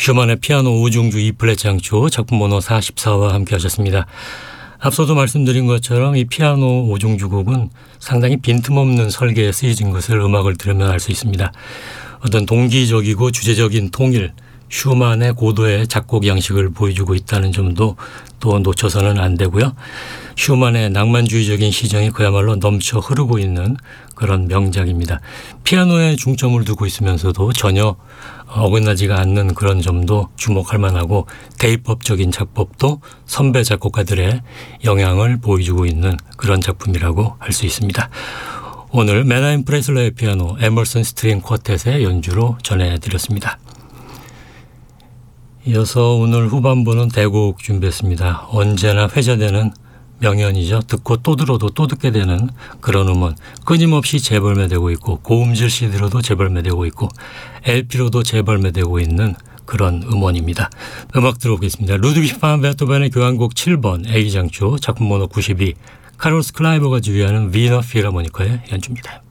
슈만의 피아노 5중주 2플랫 장조 작품 번호 44와 함께 하셨습니다. 앞서도 말씀드린 것처럼 이 피아노 5중주 곡은 상당히 빈틈없는 설계에 쓰여진 것을 음악을 들으면 알 수 있습니다. 어떤 동기적이고 주제적인 통일, 슈만의 고도의 작곡 양식을 보여주고 있다는 점도 또 놓쳐서는 안 되고요. 슈만의 낭만주의적인 시정이 그야말로 넘쳐 흐르고 있는 그런 명작입니다. 피아노에 중점을 두고 있으면서도 전혀 어긋나지가 않는 그런 점도 주목할 만하고 대입법적인 작법도 선배 작곡가들의 영향을 보여주고 있는 그런 작품이라고 할 수 있습니다. 오늘 메나임 프레슬러의 피아노 에머슨 스트링 쿼텟의 연주로 전해드렸습니다. 이어서 오늘 후반부는 대곡 준비했습니다. 언제나 회자되는 명연이죠. 듣고 또 들어도 또 듣게 되는 그런 음원 끊임없이 재발매되고 있고 고음질 CD로도 재발매되고 있고 LP로도 재발매되고 있는 그런 음원입니다. 음악 들어보겠습니다. 루드비히 판 베토벤의 교향곡 7번 A장조 작품 번호 92 카를로스 클라이버가 지휘하는 위너 필하모니카의 연주입니다.